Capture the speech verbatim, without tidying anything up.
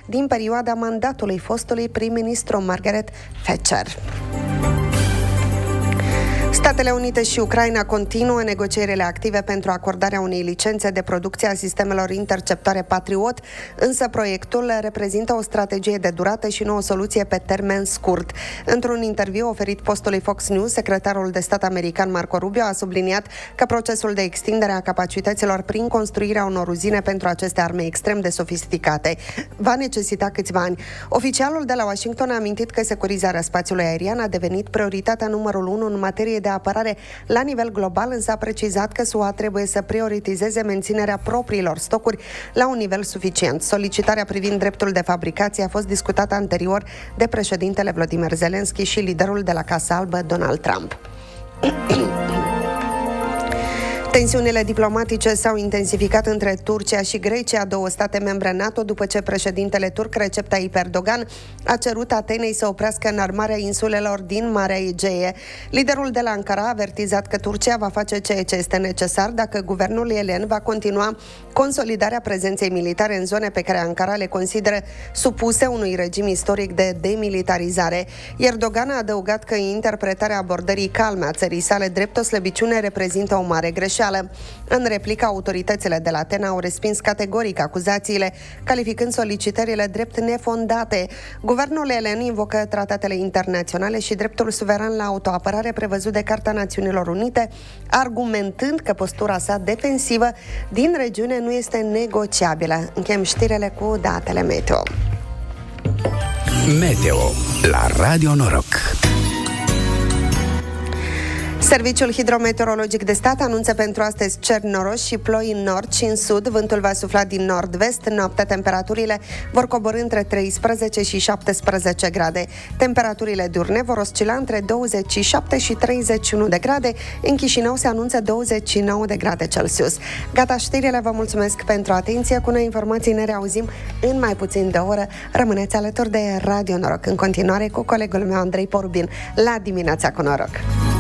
din perioada mandatului fostului prim-ministru Margaret Thatcher. Statele Unite și Ucraina continuă negocierile active pentru acordarea unei licențe de producție a sistemelor interceptoare Patriot, însă proiectul reprezintă o strategie de durată și nu o soluție pe termen scurt. Într-un interviu oferit postului Fox News, secretarul de stat american Marco Rubio a subliniat că procesul de extindere a capacităților prin construirea unor uzine pentru aceste arme extrem de sofisticate va necesita câțiva ani. Oficialul de la Washington a amintit că securizarea spațiului aerian a devenit prioritatea numărul unu în materie de apărare la nivel global, însă a precizat că S U A trebuie să prioritizeze menținerea propriilor stocuri la un nivel suficient. Solicitarea privind dreptul de fabricație a fost discutată anterior de președintele Volodymyr Zelensky și liderul de la Casa Albă, Donald Trump. Tensiunile diplomatice s-au intensificat între Turcia și Grecia, două state membre NATO, după ce președintele turc Recep Tayyip Erdogan a cerut Atenei să oprească înarmarea insulelor din Marea Egee. Liderul de la Ankara a avertizat că Turcia va face ceea ce este necesar dacă guvernul elen va continua consolidarea prezenței militare în zone pe care Ankara le consideră supuse unui regim istoric de demilitarizare. Erdogan a adăugat că interpretarea abordării calme a țării sale drept o slăbiciune reprezintă o mare greșeală. În replică, autoritățile de la Atena au respins categoric acuzațiile, calificând solicitările drept nefondate. Guvernul elen invocă tratatele internaționale și dreptul suveran la autoapărare prevăzut de Carta Națiunilor Unite, argumentând că postura sa defensivă din regiune nu este negociabilă. Închem știrile cu datele meteo. Meteo la Radio Noroc. Serviciul Hidrometeorologic de Stat anunță pentru astăzi cer noros și ploi în nord și în sud. Vântul va sufla din nord-vest. Noaptea temperaturile vor coborî între treisprezece și șaptesprezece grade. Temperaturile diurne vor oscila între douăzeci și șapte și treizeci și unu de grade. În Chișinău se anunță douăzeci și nouă de grade Celsius. Gata știrile, vă mulțumesc pentru atenție. Cu noi informații ne reauzim în mai puțin de o oră. Rămâneți alături de Radio Noroc în continuare cu colegul meu Andrei Porubin la Dimineața cu Noroc.